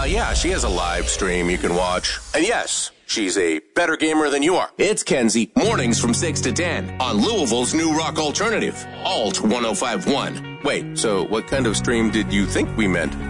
Yeah, she has a live stream you can watch. And yes, she's a better gamer than you are. It's Kenzie, mornings from 6 to 10 on Louisville's new rock alternative, Alt 1051. Wait, so what kind of stream did you think we meant?